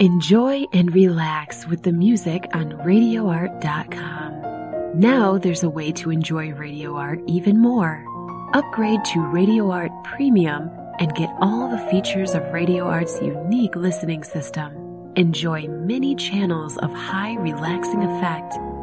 Enjoy and relax with the music on RadioArt.com. Now there's a way to enjoy Radio Art even more. Upgrade to Radio Art Premium and get all the features of Radio Art's unique listening system. Enjoy many channels of high relaxing effect